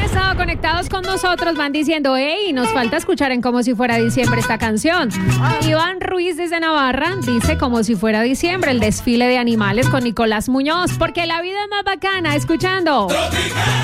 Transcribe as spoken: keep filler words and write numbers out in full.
estado conectados con nosotros van diciendo, hey, nos falta escuchar en Como si fuera diciembre esta canción. Iván Ruiz desde Navarra dice Como si fuera diciembre, el desfile de animales con Nicolás Muñoz, porque la vida es más bacana escuchando.